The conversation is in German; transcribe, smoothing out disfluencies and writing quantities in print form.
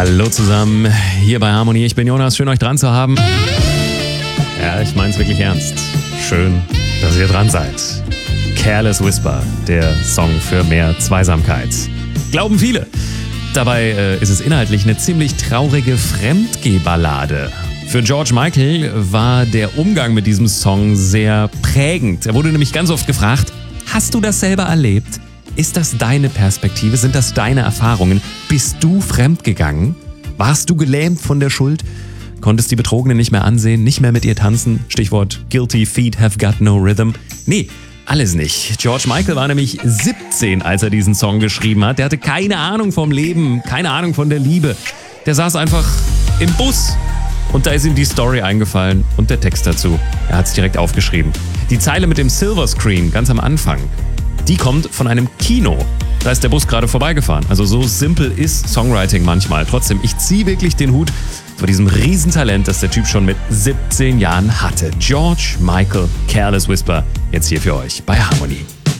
Hallo zusammen, hier bei Harmonie. Ich bin Jonas, schön euch dran zu haben. Ja, ich meine es wirklich ernst. Schön, dass ihr dran seid. Careless Whisper, der Song für mehr Zweisamkeit. Glauben viele. Dabei ist es inhaltlich eine ziemlich traurige Fremdgehballade. Für George Michael war der Umgang mit diesem Song sehr prägend. Er wurde nämlich ganz oft gefragt, hast du das selber erlebt? Ist das deine Perspektive? Sind das deine Erfahrungen? Bist du fremdgegangen? Warst du gelähmt von der Schuld? Konntest die Betrogene nicht mehr ansehen, nicht mehr mit ihr tanzen? Stichwort Guilty Feet have got no rhythm. Nee, alles nicht. George Michael war nämlich 17, als er diesen Song geschrieben hat. Der hatte keine Ahnung vom Leben, keine Ahnung von der Liebe. Der saß einfach im Bus. Und da ist ihm die Story eingefallen und der Text dazu. Er hat es direkt aufgeschrieben. Die Zeile mit dem Silverscreen ganz am Anfang, die kommt von einem Kino. Da ist der Bus gerade vorbeigefahren. Also so simpel ist Songwriting manchmal. Trotzdem, ich ziehe wirklich den Hut vor diesem Riesentalent, das der Typ schon mit 17 Jahren hatte. George Michael, Careless Whisper, jetzt hier für euch bei Harmonie.